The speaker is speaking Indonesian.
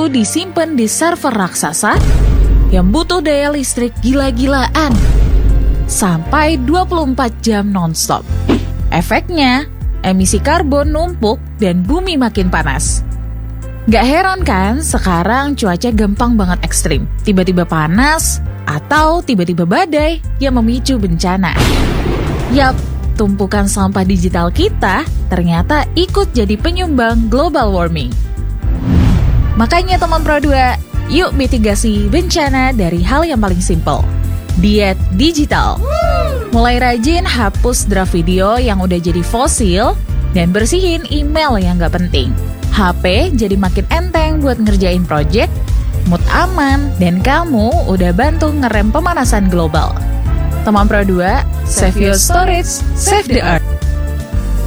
fotoku disimpan di server raksasa yang butuh daya listrik gila-gilaan sampai 24 jam nonstop. Efeknya, emisi karbon numpuk dan bumi makin panas. Gak heran kan sekarang cuaca gampang banget ekstrim. Tiba-tiba panas atau tiba-tiba badai yang memicu bencana. Yap, tumpukan sampah digital kita ternyata ikut jadi penyumbang global warming. Makanya teman Pro 2, yuk mitigasi bencana dari hal yang paling simpel. Diet digital. Mulai rajin hapus draft video yang udah jadi fosil dan bersihin email yang gak penting. HP jadi makin enteng buat ngerjain project, mood aman, dan kamu udah bantu ngerem pemanasan global. Teman Pro 2, save your storage, save the earth.